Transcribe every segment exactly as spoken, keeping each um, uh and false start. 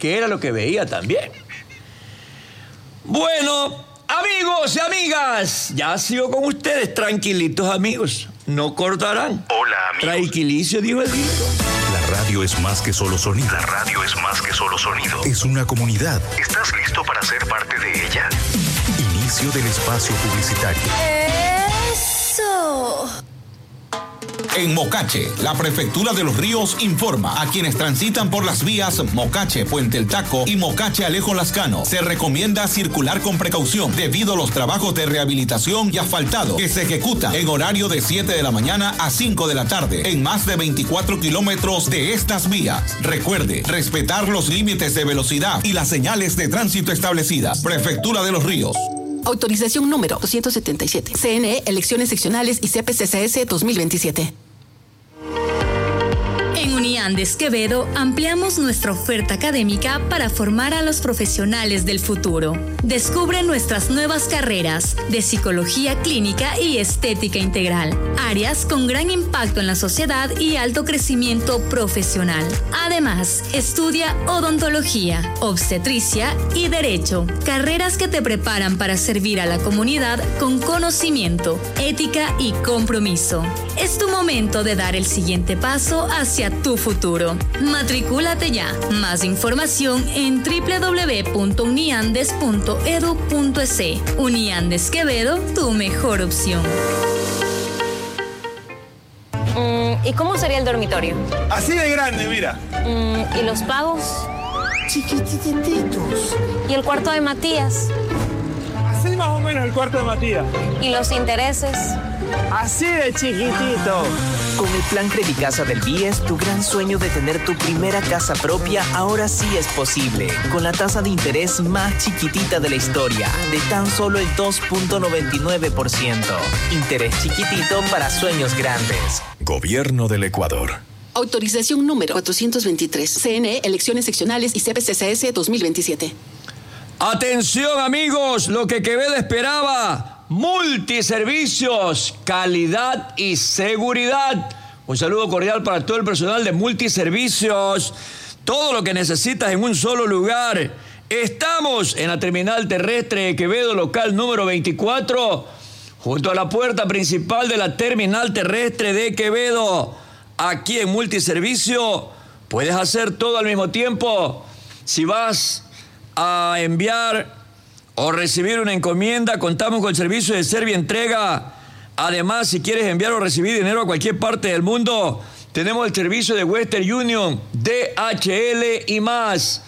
que era lo que veía también. Bueno, amigos y amigas, ya sigo con ustedes, tranquilitos amigos, no cortarán. Hola amigos. Tranquilicio, dijo el grito. La radio es más que solo sonido. La radio es más que solo sonido. Es una comunidad. ¿Estás listo para ser parte de ella? Inicio del espacio publicitario. ¡Eso! En Mocache, la Prefectura de los Ríos informa a quienes transitan por las vías Mocache, Puente El Taco y Mocache Alejo Lascano. Se recomienda circular con precaución debido a los trabajos de rehabilitación y asfaltado que se ejecutan en horario de siete de la mañana a cinco de la tarde en más de veinticuatro kilómetros de estas vías. Recuerde, respetar los límites de velocidad y las señales de tránsito establecidas. Prefectura de los Ríos. Autorización número doscientos setenta y siete. C N E, elecciones seccionales y C P C C S dos mil veintisiete. En Uniandes Quevedo ampliamos nuestra oferta académica para formar a los profesionales del futuro. Descubre nuestras nuevas carreras de psicología clínica y estética integral, áreas con gran impacto en la sociedad y alto crecimiento profesional. Además, estudia odontología, obstetricia y derecho, carreras que te preparan para servir a la comunidad con conocimiento, ética y compromiso. Es tu momento de dar el siguiente paso hacia tu futuro. Matricúlate ya. Más información en doble u doble u doble u punto uniandes punto edu punto es. Uniandes Quevedo, tu mejor opción. Mm, ¿Y cómo sería el dormitorio? Así de grande, mira. Mm, ¿Y los pagos? Chiquitititos. ¿Y el cuarto de Matías? Así más o menos el cuarto de Matías. ¿Y los intereses? Así de chiquitito. Con el plan Credicasa del B I E S, tu gran sueño de tener tu primera casa propia ahora sí es posible. Con la tasa de interés más chiquitita de la historia, de tan solo el dos punto noventa y nueve por ciento. Interés chiquitito para sueños grandes. Gobierno del Ecuador. Autorización número cuatrocientos veintitrés. C N E, elecciones seccionales y C P C C S dos mil veintisiete. Atención amigos, lo que Quevedo esperaba. Multiservicios, calidad y seguridad. Un saludo cordial para todo el personal de Multiservicios. Todo lo que necesitas en un solo lugar. Estamos en la terminal terrestre de Quevedo, local número veinticuatro, junto a la puerta principal de la terminal terrestre de Quevedo. Aquí en Multiservicio puedes hacer todo al mismo tiempo. Si vas a enviar o recibir una encomienda, contamos con el servicio de Servientrega. Además, si quieres enviar o recibir dinero a cualquier parte del mundo, tenemos el servicio de Western Union, D H L y más.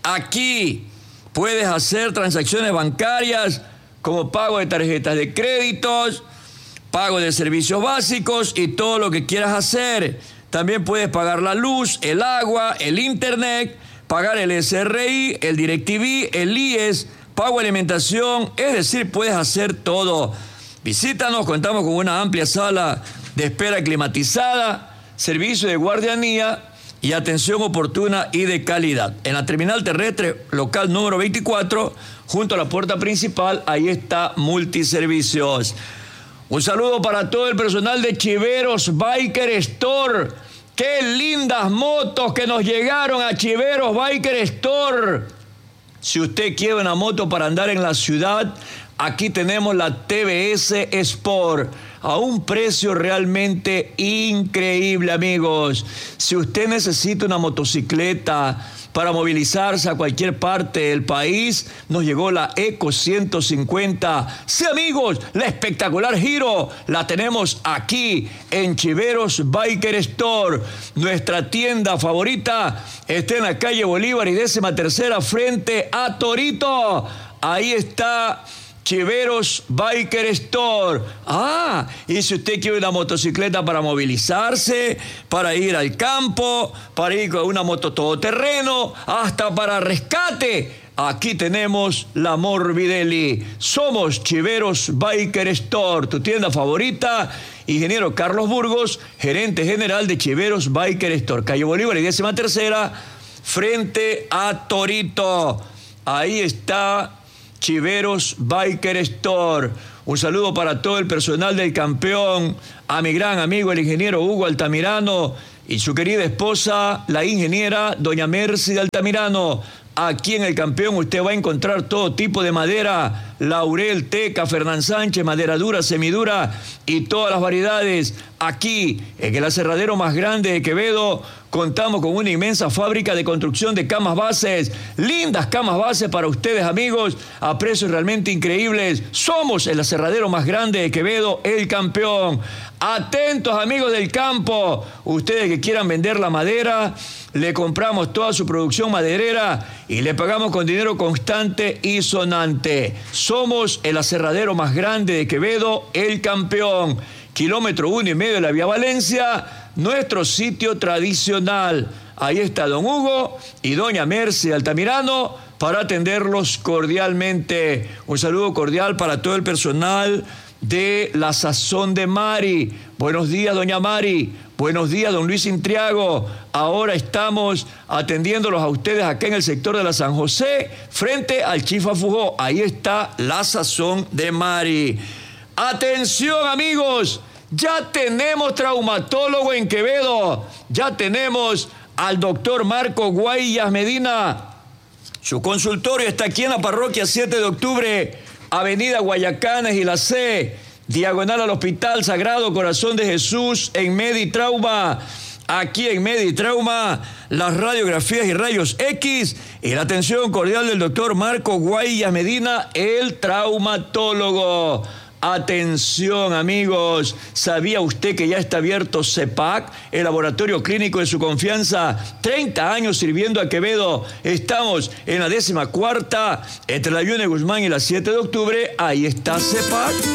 Aquí puedes hacer transacciones bancarias como pago de tarjetas de créditos, pago de servicios básicos y todo lo que quieras hacer. También puedes pagar la luz, el agua, el internet, pagar el S R I, el DirecTV, el I E S, pago de alimentación, es decir, puedes hacer todo. Visítanos, contamos con una amplia sala de espera climatizada, servicio de guardianía y atención oportuna y de calidad. En la terminal terrestre, local número veinticuatro, junto a la puerta principal, ahí está Multiservicios. Un saludo para todo el personal de Chiveros Biker Store. ¡Qué lindas motos que nos llegaron a Chiveros Biker Store! Si usted quiere una moto para andar en la ciudad, aquí tenemos la T V S Sport a un precio realmente increíble, amigos. Si usted necesita una motocicleta para movilizarse a cualquier parte del país, nos llegó la Eco ciento cincuenta. Sí, amigos, la espectacular Giro la tenemos aquí en Chiveros Biker Store. Nuestra tienda favorita está en la calle Bolívar y décima tercera frente a Torito. Ahí está Chiveros Biker Store. Ah, y si usted quiere una motocicleta para movilizarse, para ir al campo, para ir con una moto todoterreno, hasta para rescate, aquí tenemos la Morbidelli. Somos Chiveros Biker Store, tu tienda favorita. Ingeniero Carlos Burgos, gerente general de Chiveros Biker Store, calle Bolívar y décima tercera, frente a Torito. Ahí está Chiveros Biker Store. Un saludo para todo el personal del Campeón, a mi gran amigo el ingeniero Hugo Altamirano, y su querida esposa, la ingeniera doña Mercy de Altamirano. Aquí en El Campeón usted va a encontrar todo tipo de madera, laurel, teca, Fernán Sánchez, madera dura, semidura y todas las variedades. Aquí, en el aserradero más grande de Quevedo, contamos con una inmensa fábrica de construcción de camas bases, lindas camas bases para ustedes, amigos, a precios realmente increíbles. Somos el aserradero más grande de Quevedo, El Campeón. Atentos, amigos del campo, ustedes que quieran vender la madera, le compramos toda su producción maderera y le pagamos con dinero constante y sonante. Somos el aserradero más grande de Quevedo, El Campeón. Kilómetro uno y medio de la Vía Valencia, nuestro sitio tradicional. Ahí está don Hugo y doña Mercy Altamirano para atenderlos cordialmente. Un saludo cordial para todo el personal de La Sazón de Mari. Buenos días, doña Mari. Buenos días, don Luis Intriago. Ahora estamos atendiéndolos a ustedes acá en el sector de la San José, frente al Chifa Fujó. Ahí está La Sazón de Mari. Atención, amigos, ya tenemos traumatólogo en Quevedo, ya tenemos al doctor Marco Guayas Medina. Su consultorio está aquí en la parroquia siete de octubre, avenida Guayacanes y la C, diagonal al Hospital Sagrado Corazón de Jesús en Meditrauma. Aquí en Meditrauma, las radiografías y rayos X y la atención cordial del doctor Marco Guayas Medina, el traumatólogo. Atención, amigos, ¿sabía usted que ya está abierto CEPAC, el laboratorio clínico de su confianza? treinta años sirviendo a Quevedo. Estamos en la décima cuarta, entre la Yune Guzmán y la siete de octubre. Ahí está CEPAC.